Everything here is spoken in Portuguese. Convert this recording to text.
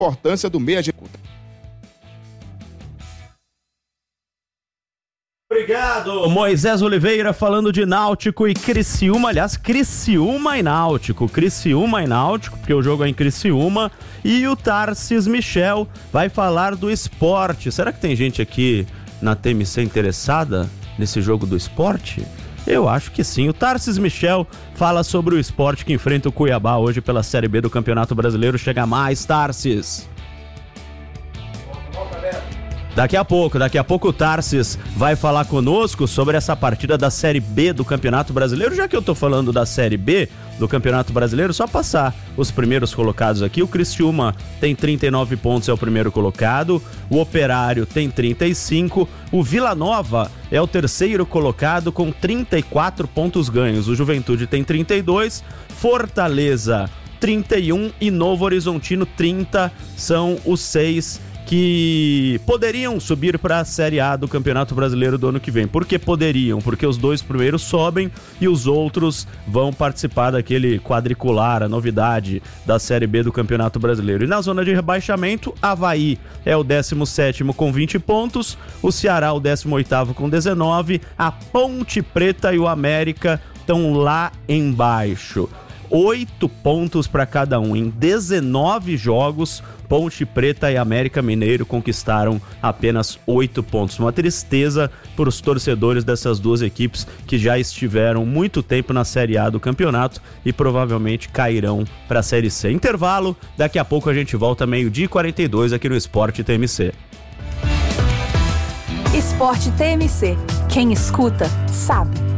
importância do meia de... Obrigado, Moisés Oliveira, falando de Náutico e Criciúma. Aliás, Criciúma e Náutico, porque o jogo é em Criciúma. E o Tarsis Michel vai falar do esporte. Será que tem gente aqui na TMC interessada nesse jogo do esporte? Eu acho que sim. O Tarsis Michel fala sobre o esporte que enfrenta o Cuiabá hoje pela Série B do Campeonato Brasileiro. Chega mais, Tarsis. Daqui a pouco o Tarsis vai falar conosco sobre essa partida da Série B do Campeonato Brasileiro. Já que eu tô falando da Série B do Campeonato Brasileiro, só passar os primeiros colocados aqui. O Criciúma tem 39 pontos, é o primeiro colocado. O Operário tem 35. O Vila Nova é o terceiro colocado com 34 pontos ganhos. O Juventude tem 32. Fortaleza 31 e Novo Horizontino 30. São os 6 que poderiam subir para a Série A do Campeonato Brasileiro do ano que vem. Por que poderiam? Porque os 2 primeiros sobem e os outros vão participar daquele quadricular, a novidade da Série B do Campeonato Brasileiro. E na zona de rebaixamento, Avaí é o 17º com 20 pontos, o Ceará o 18º com 19, a Ponte Preta e o América estão lá embaixo. 8 pontos para cada um. Em 19 jogos, Ponte Preta e América Mineiro conquistaram apenas 8 pontos. Uma tristeza para os torcedores dessas duas equipes que já estiveram muito tempo na Série A do campeonato e provavelmente cairão para a Série C. Intervalo, daqui a pouco a gente volta 12h42 aqui no Esporte TMC. Esporte TMC. Quem escuta, sabe.